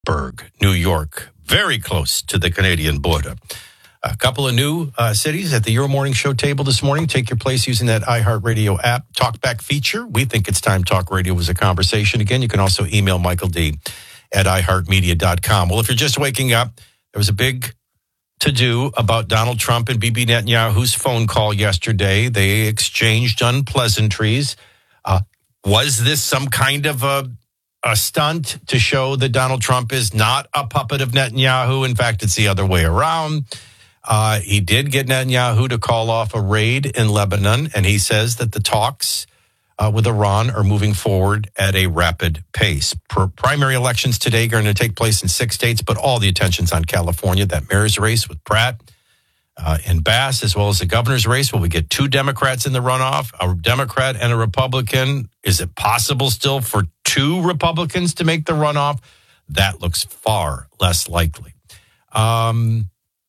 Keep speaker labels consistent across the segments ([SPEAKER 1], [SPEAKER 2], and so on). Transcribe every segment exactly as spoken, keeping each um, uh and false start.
[SPEAKER 1] New York, very close to the Canadian border. A couple of new uh, cities at the Euro Morning Show table this morning. Take your place using that iHeartRadio app talkback feature. We think it's time Talk Radio was a conversation again. You can also email Michael D at i heart media dot com. Well, if you're just waking up, there was a big to-do about Donald Trump and Bibi Netanyahu's phone call yesterday. They exchanged unpleasantries. Uh, was this some kind of a A stunt to show that Donald Trump is not a puppet of Netanyahu? In fact, it's the other way around. Uh, he did get Netanyahu to call off a raid in Lebanon, and he says that the talks uh, with Iran are moving forward at a rapid pace. Per primary elections today are going to take place in six states, but all the attention's on California. That mayor's race with Pratt uh, and Bass, as well as the governor's race. Will we get two Democrats in the runoff, a Democrat and a Republican? Is it possible still for two Republicans to make the runoff? That looks far less likely. Um,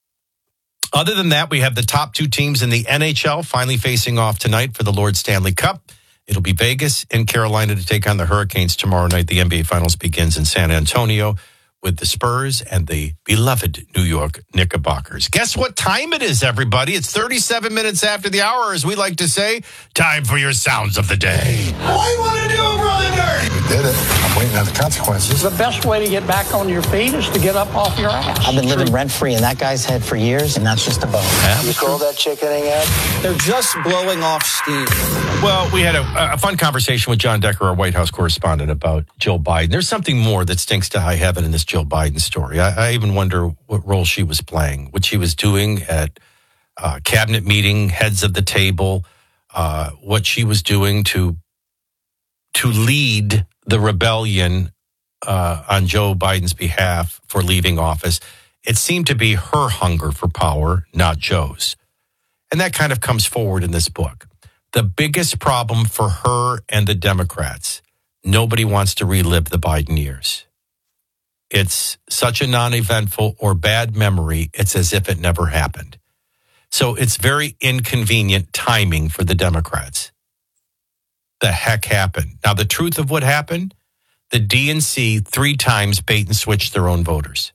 [SPEAKER 1] other than that, we have the top two teams in the N H L finally facing off tonight for the Lord Stanley Cup. It'll be Vegas and Carolina to take on the Hurricanes tomorrow night. The N B A Finals begins in San Antonio with the Spurs and the beloved New York Knickerbockers. Guess what time it is, everybody? It's thirty-seven minutes after the hour, as we like to say. Time for your sounds of the day.
[SPEAKER 2] What do you want to do, Brother Nerd?
[SPEAKER 3] We did it. I'm waiting on the consequences.
[SPEAKER 4] The best way to get back on your feet is to get up off your ass.
[SPEAKER 5] I've been living rent-free in that guy's head for years, and that's just a bone.
[SPEAKER 3] You call that chickening out?
[SPEAKER 6] They're just blowing off steam.
[SPEAKER 1] Well, we had a, a fun conversation with John Decker, our White House correspondent, about Jill Biden. There's something more that stinks to high heaven in this Jill Biden story. I, I even wonder what role she was playing, what she was doing at uh, cabinet meeting, heads of the table, uh, what she was doing to to lead the rebellion uh, on Joe Biden's behalf for leaving office. It seemed to be her hunger for power, not Joe's. And that kind of comes forward in this book. The biggest problem for her and the Democrats, nobody wants to relive the Biden years. It's such a non-eventful or bad memory, it's as if it never happened. So it's very inconvenient timing for the Democrats. The heck happened? Now, the truth of what happened, the D N C three times bait and switched their own voters.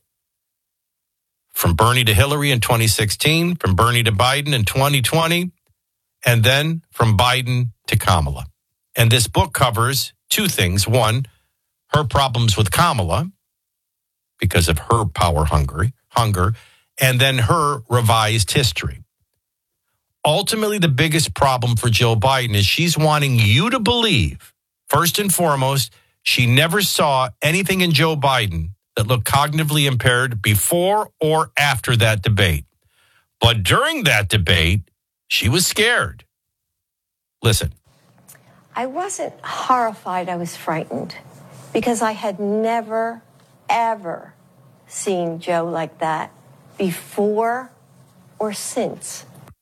[SPEAKER 1] From Bernie to Hillary in twenty sixteen, from Bernie to Biden in twenty twenty, and then from Biden to Kamala. And this book covers two things. One, her problems with Kamala because of her power hungry, hunger, and then her revised history. Ultimately, the biggest problem for Jill Biden is she's wanting you to believe, first and foremost, she never saw anything in Joe Biden that looked cognitively impaired before or after that debate. But during that debate, she was scared. Listen.
[SPEAKER 7] I wasn't horrified. I was frightened because I had never, ever seen Joe like that before or since.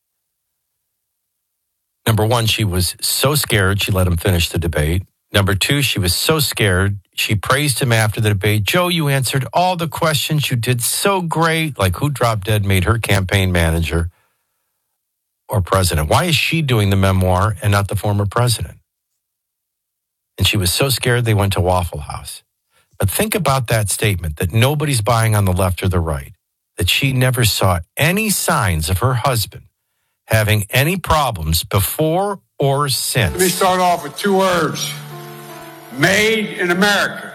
[SPEAKER 1] Number one, she was so scared she let him finish the debate. Number two, she was so scared she praised him after the debate. Joe, you answered all the questions. You did so great. Like who dropped dead made her campaign manager or president? Why is she doing the memoir and not the former president? And she was so scared they went to Waffle House. But think about that statement that nobody's buying on the left or the right, that she never saw any signs of her husband having any problems before or since.
[SPEAKER 8] Let me start off with two words. Made in America.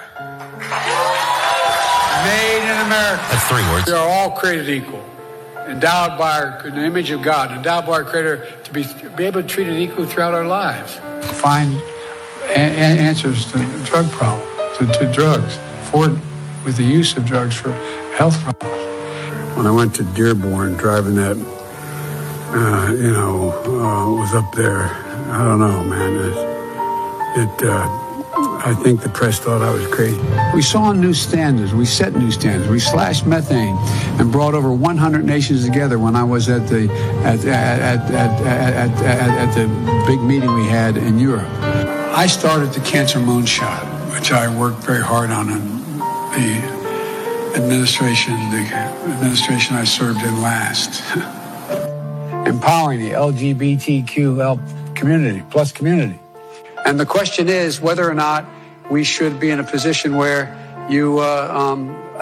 [SPEAKER 8] Made in America.
[SPEAKER 1] That's three words.
[SPEAKER 8] We are all created equal. Endowed by our, in the image of God. Endowed by our Creator to be, be able to treat it equally throughout our lives. Find a- a- answers to the drug problem, to, to drugs. Forward with the use of drugs for health problems. When I went to Dearborn driving that Uh, you know, uh, was up there. I don't know, man. It, it uh, I think the press thought I was crazy. We saw new standards. We set new standards. We slashed methane and brought over one hundred nations together when I was at the at at at at, at, at, at the big meeting we had in Europe. I started the Cancer Moonshot, which I worked very hard on in the administration, the administration I served in last. Empowering the L G B T Q community, plus community. And the question is whether or not we should be in a position where you uh, um,